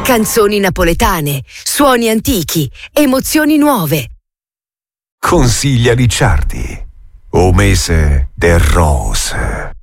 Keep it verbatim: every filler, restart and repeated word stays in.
Canzoni napoletane, suoni antichi, emozioni nuove. Consiglia Ricciardi, o mese de rose.